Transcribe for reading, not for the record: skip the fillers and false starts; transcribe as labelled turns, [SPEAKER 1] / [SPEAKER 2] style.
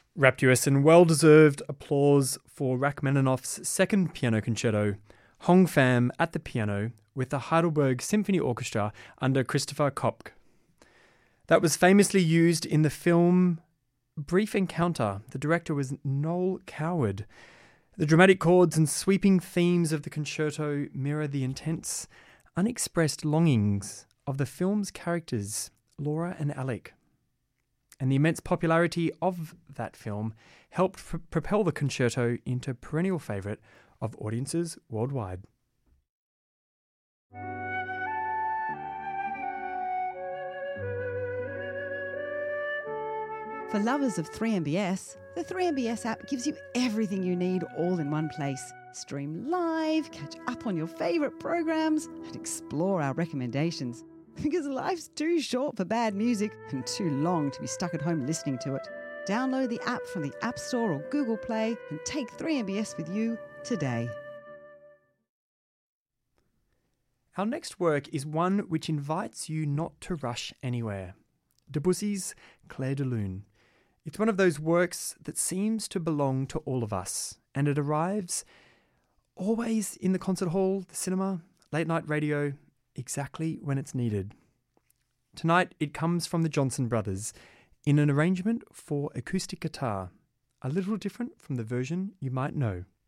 [SPEAKER 1] Rapturous and well-deserved applause for Rachmaninoff's second piano concerto, Hong Pham at the piano with the Heidelberg Symphony Orchestra under Christopher Kopk. That was famously used in the film Brief Encounter. The director was Noel Coward. The dramatic chords and sweeping themes of the concerto mirror the intense, unexpressed longings of the film's characters, Laura and Alec. And the immense popularity of that film helped propel the concerto into perennial favourite of audiences worldwide.
[SPEAKER 2] For lovers of 3MBS, the 3MBS app gives you everything you need all in one place. Stream live, catch up on your favourite programs, and explore our recommendations. Because life's too short for bad music and too long to be stuck at home listening to it. Download the app from the App Store or Google Play and take 3MBS with you today.
[SPEAKER 1] Our next work is one which invites you not to rush anywhere. Debussy's Clair de Lune. It's one of those works that seems to belong to all of us, and it arrives always in the concert hall, the cinema, late night radio, exactly when it's needed. Tonight it comes from the Johnson Brothers in an arrangement for acoustic guitar, a little different from the version you might know.